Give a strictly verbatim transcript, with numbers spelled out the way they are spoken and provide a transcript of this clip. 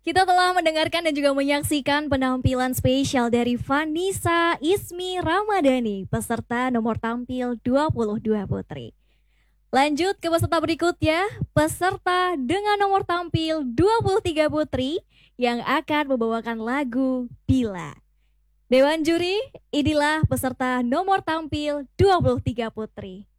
Kita telah mendengarkan dan juga menyaksikan penampilan spesial dari Vanessa Ismi Ramadhani, peserta nomor tampil dua puluh dua Putri. Lanjut ke peserta berikutnya, peserta dengan nomor tampil dua puluh tiga Putri yang akan membawakan lagu Bila. Dewan juri, inilah peserta nomor tampil dua puluh tiga Putri.